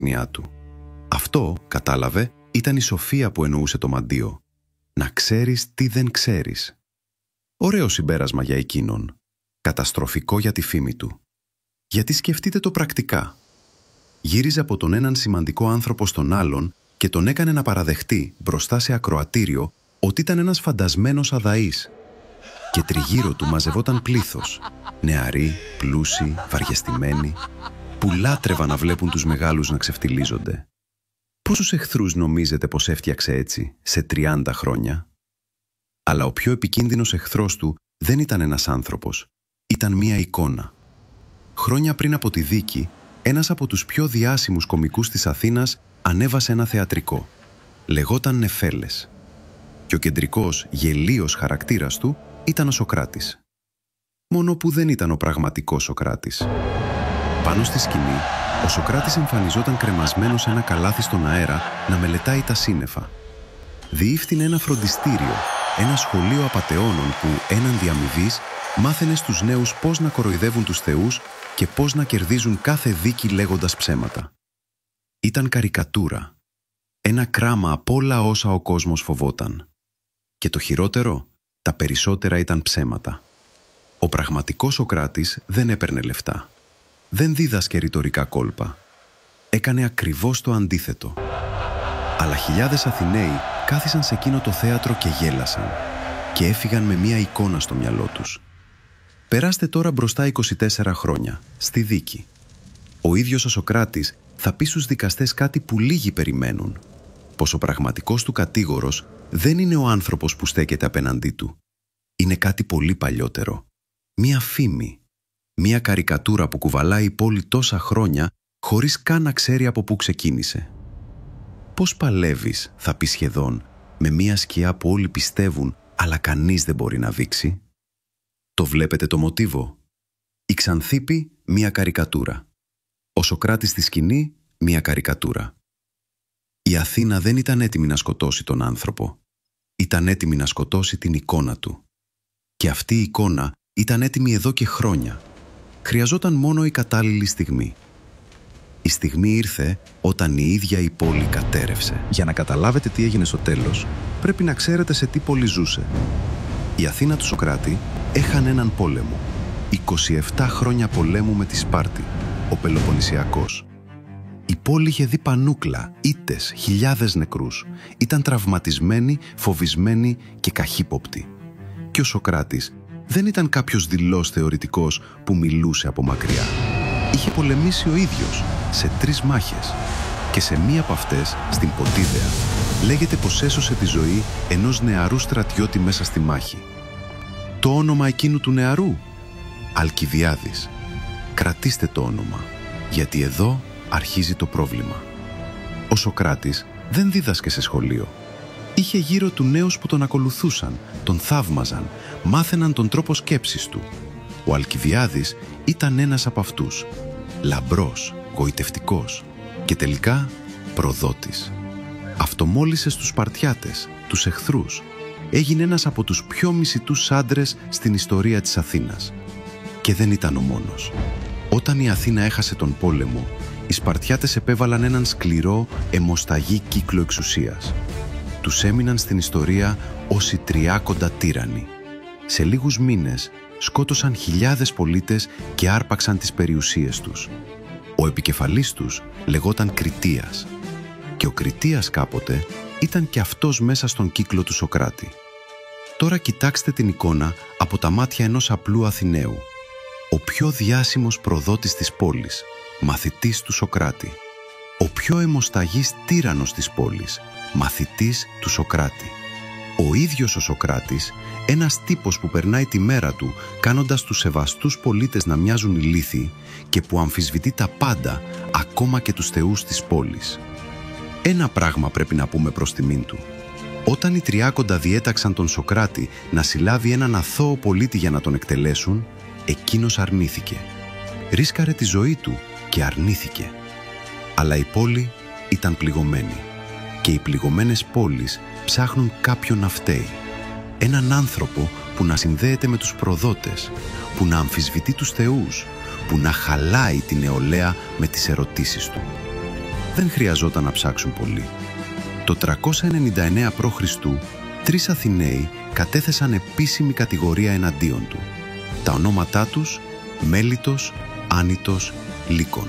νιά του. Αυτό, κατάλαβε, ήταν η σοφία που εννοούσε το μαντίο. Να ξέρεις τι δεν ξέρεις. Ωραίο συμπέρασμα για εκείνον. Καταστροφικό για τη φήμη του. Γιατί σκεφτείτε το πρακτικά. Γύριζε από τον έναν σημαντικό άνθρωπο στον άλλον και τον έκανε να παραδεχτεί μπροστά σε ακροατήριο ότι ήταν ένας φαντασμένος αδαής. Και τριγύρω του μαζευόταν πλήθος. Νεαροί, πλούσιοι, βαριεστημένοι, που λάτρευαν να βλέπουν τους μεγάλους να ξεφτιλίζονται. Πόσους εχθρούς νομίζετε πως έφτιαξε έτσι, σε 30 χρόνια? Αλλά ο πιο επικίνδυνος εχθρός του δεν ήταν ένας άνθρωπος. Ήταν μία εικόνα. Χρόνια πριν από τη δίκη, ένας από τους πιο διάσημους κομικούς της Αθήνας ανέβασε ένα θεατρικό. Λεγόταν Νεφέλες. Και ο κεντρικός, γελίος χαρακτήρας του ήταν ο Σωκράτης. Μόνο που δεν ήταν ο πραγματικός Σωκράτης. Πάνω στη σκηνή, ο Σωκράτης εμφανιζόταν κρεμασμένος σε ένα καλάθι στον αέρα να μελετάει τα σύννεφα. Διήφθηνε ένα φροντιστήριο, ένα σχολείο απατεώνων που έναντι αμοιβής μάθαινε στους νέους πώς να κοροϊδεύουν τους θεούς και πώς να κερδίζουν κάθε δίκη λέγοντας ψέματα. Ήταν καρικατούρα. Ένα κράμα από όλα όσα ο κόσμος φοβόταν. Και το χειρότερο, τα περισσότερα ήταν ψέματα. Ο πραγματικός Σωκράτης δεν έπαιρνε λεφτά. Δεν δίδασκε ρητορικά κόλπα. Έκανε ακριβώς το αντίθετο. Αλλά χιλιάδες Αθηναίοι κάθισαν σε εκείνο το θέατρο και γέλασαν και έφυγαν με μία εικόνα στο μυαλό τους. Περάστε τώρα μπροστά 24 χρόνια, στη δίκη. Ο ίδιος ο Σωκράτης θα πει στους δικαστές κάτι που λίγοι περιμένουν. Πως ο πραγματικός του κατήγορος δεν είναι ο άνθρωπος που στέκεται απέναντί του. Είναι κάτι πολύ παλιότερο. Μία φήμη. Μία καρικατούρα που κουβαλάει η πόλη τόσα χρόνια χωρίς καν να ξέρει από πού ξεκίνησε. Πώς παλεύεις, θα πει σχεδόν, με μία σκιά που όλοι πιστεύουν αλλά κανείς δεν μπορεί να δείξει? Το βλέπετε το μοτίβο? Η Ξανθίπη, μία καρικατούρα. Ο Σωκράτης στη σκηνή, μία καρικατούρα. Η Αθήνα δεν ήταν έτοιμη να σκοτώσει τον άνθρωπο. Ήταν έτοιμη να σκοτώσει την εικόνα του. Και αυτή η εικόνα ήταν έτοιμη εδώ και χρόνια. Χρειαζόταν μόνο η κατάλληλη στιγμή. Η στιγμή ήρθε όταν η ίδια η πόλη κατέρευσε. Για να καταλάβετε τι έγινε στο τέλος, πρέπει να ξέρετε σε τι πόλη ζούσε. Η Αθήνα του Σωκράτη έχανε έναν πόλεμο. 27 χρόνια πολέμου με τη Σπάρτη, ο Πελοποννησιακός. Η πόλη είχε δει πανούκλα, ήττες, χιλιάδες νεκρούς. Ήταν τραυματισμένη, φοβισμένη και καχύποπτη. Και ο Σωκράτης δεν ήταν κάποιος δειλός θεωρητικός που μιλούσε από μακριά. Είχε πολεμήσει ο ίδιος σε 3 μάχες. Και σε μία από αυτές, στην Ποτίδεα, λέγεται πως έσωσε τη ζωή ενός νεαρού στρατιώτη μέσα στη μάχη. Το όνομα εκείνου του νεαρού? Αλκιβιάδης. Κρατήστε το όνομα, γιατί εδώ αρχίζει το πρόβλημα. Ο Σωκράτης δεν δίδασκε σε σχολείο. Είχε γύρω του νέους που τον ακολουθούσαν, τον θαύμαζαν, μάθαιναν τον τρόπο σκέψης του. Ο Αλκιβιάδης ήταν ένας από αυτούς. Λαμπρός, γοητευτικός και τελικά προδότης. Αυτομόλυσε στους Σπαρτιάτες, τους εχθρούς. Έγινε ένας από τους πιο μισητούς άντρες στην ιστορία της Αθήνας. Και δεν ήταν ο μόνος. Όταν η Αθήνα έχασε τον πόλεμο, οι Σπαρτιάτες επέβαλαν έναν σκληρό, αιμοσταγή κύκλο εξουσίας. Τους έμειναν στην ιστορία ως οι Τριάκοντα τύρανοι. Σε λίγους μήνες σκότωσαν χιλιάδες πολίτες και άρπαξαν τις περιουσίες τους. Ο επικεφαλής τους λεγόταν Κριτίας. Και ο Κριτίας κάποτε ήταν και αυτός μέσα στον κύκλο του Σωκράτη. Τώρα κοιτάξτε την εικόνα από τα μάτια ενός απλού Αθηναίου. Ο πιο διάσημος προδότης της πόλης, μαθητής του Σωκράτη. Ο πιο αιμοσταγής τύραννος της πόλης, μαθητής του Σωκράτη. Ο ίδιος ο Σωκράτης, ένας τύπος που περνάει τη μέρα του κάνοντας τους σεβαστούς πολίτες να μοιάζουν ηλίθιοι και που αμφισβητεί τα πάντα, ακόμα και τους θεούς της πόλης. Ένα πράγμα πρέπει να πούμε προς τιμήν του. Όταν οι Τριάκοντα διέταξαν τον Σωκράτη να συλλάβει έναν αθώο πολίτη για να τον εκτελέσουν, εκείνος αρνήθηκε. Ρίσκαρε τη ζωή του και αρνήθηκε. Αλλά η πόλη ήταν πληγωμένη. Και οι πληγωμένες πόλεις ψάχνουν κάποιον να φταίει. Έναν άνθρωπο που να συνδέεται με τους προδότες, που να αμφισβητεί τους θεούς, που να χαλάει την νεολαία με τις ερωτήσεις του. δεν χρειαζόταν να ψάξουν πολύ. Το 399 π.Χ. 3 Αθηναίοι κατέθεσαν επίσημη κατηγορία εναντίον του. Τα ονόματά τους Μέλιτος, Άνητος, Λύκων.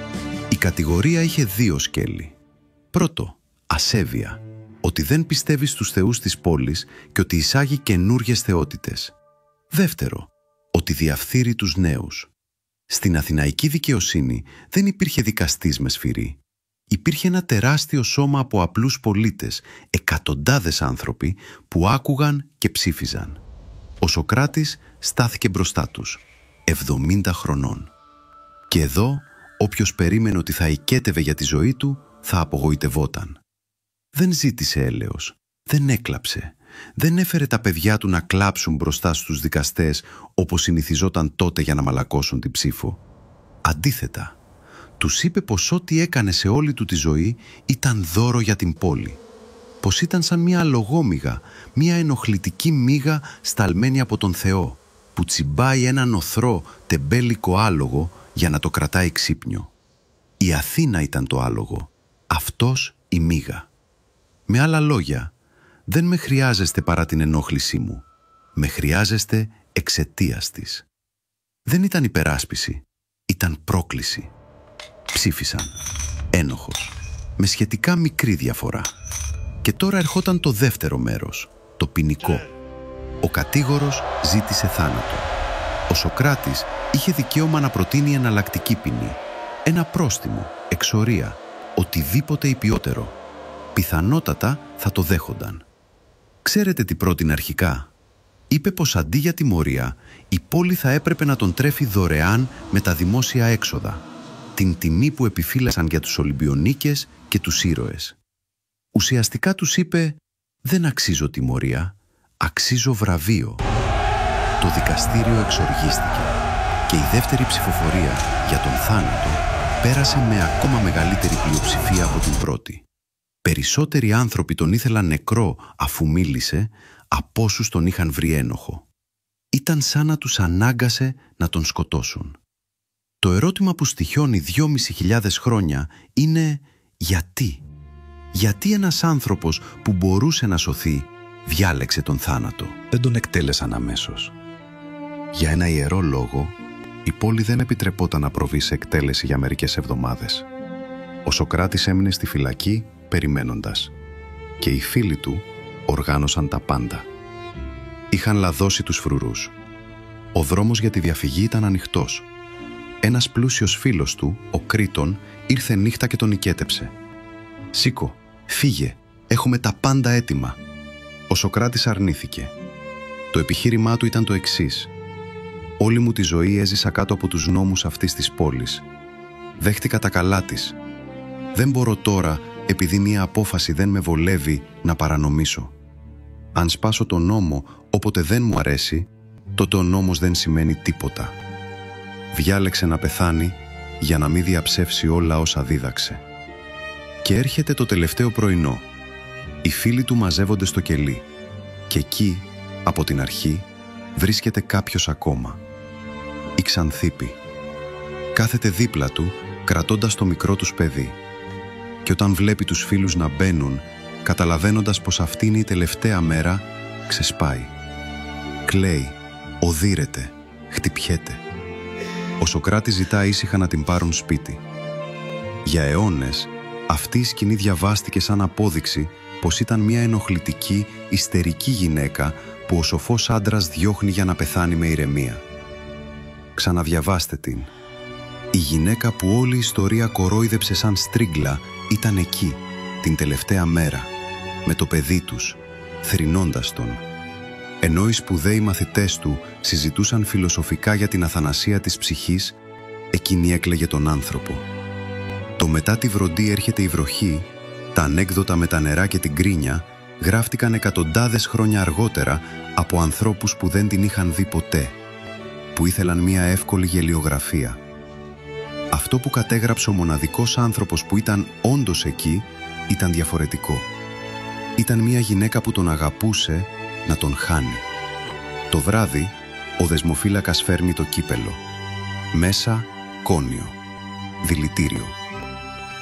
Η κατηγορία είχε 2 σκέλη. Πρώτο, ασέβεια, ότι δεν πιστεύει στους θεούς της πόλης και ότι εισάγει καινούριες θεότητες. Δεύτερο, ότι διαφθείρει τους νέους. Στην αθηναϊκή δικαιοσύνη δεν υπήρχε δικαστής με σφυρί. Υπήρχε ένα τεράστιο σώμα από απλούς πολίτες, εκατοντάδες άνθρωποι που άκουγαν και ψήφιζαν. Ο Σωκράτης στάθηκε μπροστά τους, 70 χρονών. Και εδώ, όποιος περίμενε ότι θα οικέτευε για τη ζωή του, θα απογοητευόταν. Δεν ζήτησε έλεος, δεν έκλαψε, δεν έφερε τα παιδιά του να κλάψουν μπροστά στους δικαστές όπως συνηθιζόταν τότε για να μαλακώσουν την ψήφο. Αντίθετα, τους είπε πως ό,τι έκανε σε όλη του τη ζωή ήταν δώρο για την πόλη. Πως ήταν σαν μια αλογόμυγα, μια ενοχλητική μύγα σταλμένη από τον Θεό, που τσιμπάει έναν οθρό τεμπέλικο άλογο για να το κρατάει ξύπνιο. Η Αθήνα ήταν το άλογο, αυτός η μύγα. Με άλλα λόγια, δεν με χρειάζεστε παρά την ενόχλησή μου. Με χρειάζεστε εξαιτίας της. Δεν ήταν υπεράσπιση, ήταν πρόκληση. Ψήφισαν, ένοχος, με σχετικά μικρή διαφορά. Και τώρα ερχόταν το δεύτερο μέρος, το ποινικό. Ο κατήγορος ζήτησε θάνατο. Ο Σωκράτης είχε δικαίωμα να προτείνει εναλλακτική ποινή. Ένα πρόστιμο, εξορία, οτιδήποτε υπιότερο. Πιθανότατα θα το δέχονταν. Ξέρετε τι πρότεινε αρχικά? Είπε πως αντί για τιμωρία, η πόλη θα έπρεπε να τον τρέφει δωρεάν με τα δημόσια έξοδα, την τιμή που επιφύλασαν για τους Ολυμπιονίκες και τους ήρωες. Ουσιαστικά τους είπε, δεν αξίζω τιμωρία, αξίζω βραβείο. Το δικαστήριο εξοργίστηκε και η δεύτερη ψηφοφορία για τον θάνατο πέρασε με ακόμα μεγαλύτερη πλειοψηφία από την πρώτη. Περισσότεροι άνθρωποι τον ήθελαν νεκρό αφού μίλησε, από όσους τον είχαν βρει ένοχο. Ήταν σαν να τους ανάγκασε να τον σκοτώσουν. Το ερώτημα που στοιχιώνει 2.500 χρόνια είναι γιατί. Γιατί ένας άνθρωπος που μπορούσε να σωθεί διάλεξε τον θάνατο? Δεν τον εκτέλεσαν αμέσως. Για ένα ιερό λόγο, η πόλη δεν επιτρεπόταν να προβεί σε εκτέλεση για μερικές εβδομάδες. Ο Σωκράτης έμεινε στη φυλακή περιμένοντας και οι φίλοι του οργάνωσαν τα πάντα. Είχαν λαδώσει τους φρουρούς. Ο δρόμος για τη διαφυγή ήταν ανοιχτός. Ένας πλούσιος φίλος του, ο Κρήτον, ήρθε νύχτα και τον οικέτεψε. «Σήκω, φύγε, έχουμε τα πάντα έτοιμα». Ο Σωκράτης αρνήθηκε. Το επιχείρημά του ήταν το εξής. «Όλη μου τη ζωή έζησα κάτω από τους νόμους αυτής της πόλης. Δέχτηκα τα καλά της. Δεν μπορώ τώρα, επειδή μία απόφαση δεν με βολεύει, να παρανομήσω. Αν σπάσω τον νόμο όποτε δεν μου αρέσει, τότε ο νόμος δεν σημαίνει τίποτα. Διάλεξε να πεθάνει για να μην διαψεύσει όλα όσα δίδαξε». Και έρχεται το τελευταίο πρωινό. Οι φίλοι του μαζεύονται στο κελί και εκεί, από την αρχή, βρίσκεται κάποιος ακόμα. Η Ξανθίπη. Κάθεται δίπλα του, κρατώντας το μικρό τους παιδί. Και όταν βλέπει τους φίλους να μπαίνουν, καταλαβαίνοντας πως αυτή είναι η τελευταία μέρα, ξεσπάει. Κλαίει, οδύρεται, χτυπιέται. Ο Σωκράτης ζητά ήσυχα να την πάρουν σπίτι. Για αιώνες, αυτή η σκηνή διαβάστηκε σαν απόδειξη πως ήταν μια ενοχλητική, ιστερική γυναίκα που ο σοφός άντρας διώχνει για να πεθάνει με ηρεμία. Ξαναδιαβάστε την. Η γυναίκα που όλη η ιστορία κορόιδεψε σαν στρίγγλα ήταν εκεί, την τελευταία μέρα, με το παιδί τους, θρηνώντας τον. Ενώ οι σπουδαίοι μαθητές του συζητούσαν φιλοσοφικά για την αθανασία της ψυχής, εκείνη έκλαιγε τον άνθρωπο. Το μετά τη βροντί έρχεται η βροχή, τα ανέκδοτα με τα νερά και την κρίνια γράφτηκαν εκατοντάδες χρόνια αργότερα από ανθρώπους που δεν την είχαν δει ποτέ, που ήθελαν μια εύκολη γελιογραφία. Αυτό που κατέγραψε ο μοναδικός άνθρωπος που ήταν όντως εκεί ήταν διαφορετικό. Ήταν μια γυναίκα που τον αγαπούσε να τον χάνει. Το βράδυ, ο δεσμοφύλακας φέρνει το κύπελο. Μέσα κόνιο, δηλητήριο.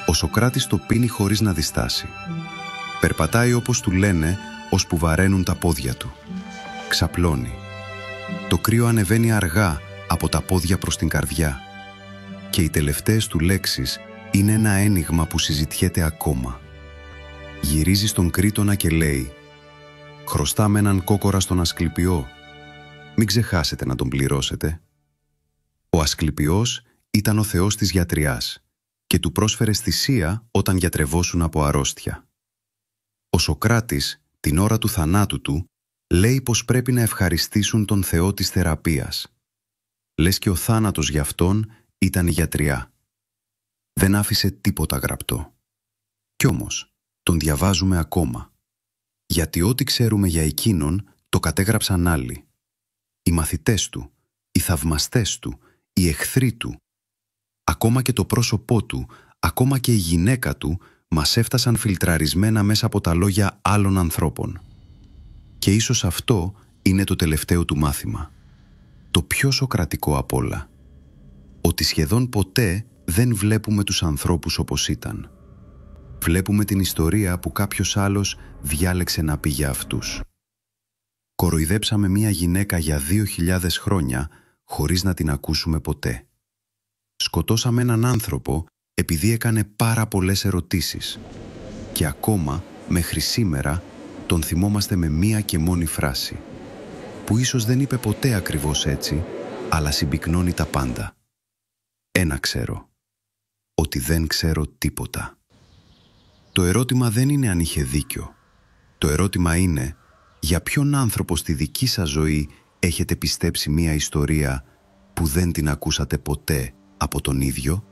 Ο Σωκράτης το πίνει χωρίς να διστάσει. Περπατάει όπως του λένε, ώσπου βαραίνουν τα πόδια του. Ξαπλώνει. Το κρύο ανεβαίνει αργά από τα πόδια προς την καρδιά. Και οι τελευταίες του λέξεις είναι ένα ένιγμα που συζητιέται ακόμα. Γυρίζει στον Κρήτονα και λέει: «Χρωστάμε έναν κόκορα στον Ασκληπιό. Μην ξεχάσετε να τον πληρώσετε». Ο Ασκληπιός ήταν ο θεός της γιατριάς και του πρόσφερε θυσία όταν γιατρευόσουν από αρρώστια. Ο Σωκράτης, την ώρα του θανάτου του, λέει πως πρέπει να ευχαριστήσουν τον θεό της θεραπείας. Λες και ο θάνατος για αυτόν ήταν η γιατριά. Δεν άφησε τίποτα γραπτό. Κι όμως, τον διαβάζουμε ακόμα. Γιατί ό,τι ξέρουμε για εκείνον το κατέγραψαν άλλοι. Οι μαθητές του, οι θαυμαστές του, οι εχθροί του. Ακόμα και το πρόσωπό του, ακόμα και η γυναίκα του μας έφτασαν φιλτραρισμένα μέσα από τα λόγια άλλων ανθρώπων. Και ίσως αυτό είναι το τελευταίο του μάθημα. Το πιο σωκρατικό απ' όλα. Ότι σχεδόν ποτέ δεν βλέπουμε τους ανθρώπους όπως ήταν. Βλέπουμε την ιστορία που κάποιος άλλος διάλεξε να πει για αυτούς. Κοροϊδέψαμε μία γυναίκα για 2.000 χρόνια χωρίς να την ακούσουμε ποτέ. Σκοτώσαμε έναν άνθρωπο επειδή έκανε πάρα πολλές ερωτήσεις. Και ακόμα, μέχρι σήμερα, τον θυμόμαστε με μία και μόνη φράση, που ίσως δεν είπε ποτέ ακριβώς έτσι, αλλά συμπυκνώνει τα πάντα. Ένα ξέρω, ότι δεν ξέρω τίποτα. Το ερώτημα δεν είναι αν είχε δίκιο. Το ερώτημα είναι, για ποιον άνθρωπο στη δική σας ζωή έχετε πιστέψει μία ιστορία που δεν την ακούσατε ποτέ από τον ίδιο?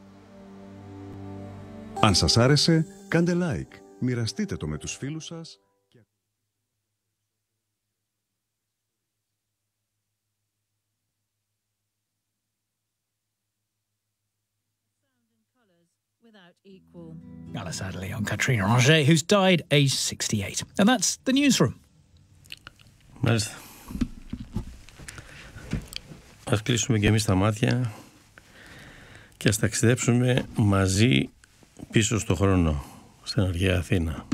Αν σας άρεσε, κάντε like, μοιραστείτε το με τους φίλους σας. Without equal. Alice Adderley on Katrina Roger, who's died aged 68. And that's the newsroom. Μάλιστα. Ας κλείσουμε και εμείς τα μάτια και ας ταξιδέψουμε μαζί πίσω στο χρόνο, στην αρχαία Αθήνα.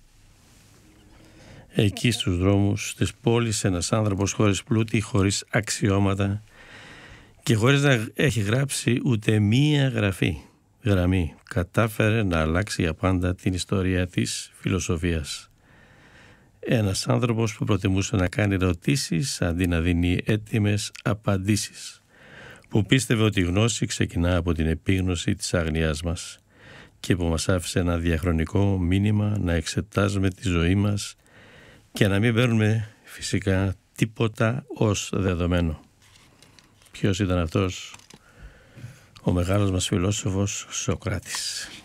Εκεί στους δρόμους της πόλης ένας άνθρωπος χωρίς πλούτη, χωρίς αξιώματα και χωρίς να έχει γράψει ούτε μία γραμμή, κατάφερε να αλλάξει για πάντα την ιστορία της φιλοσοφίας. Ένας άνθρωπος που προτιμούσε να κάνει ερωτήσεις αντί να δίνει έτοιμες απαντήσεις, που πίστευε ότι η γνώση ξεκινά από την επίγνωση της αγνιάς μας και που μας άφησε ένα διαχρονικό μήνυμα να εξετάζουμε τη ζωή μας και να μην παίρνουμε φυσικά τίποτα ως δεδομένο. Ποιος ήταν αυτός? Ο μεγάλος μας φιλόσοφος Σωκράτης.